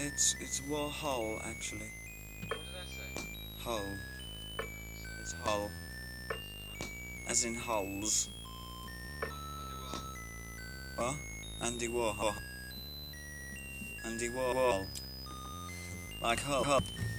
It's Warhol actually. What did I say? Hull. It's Hull. As in hulls. Andy Warhol. What? Andy Warhol. Andy Warhol. Like Hull.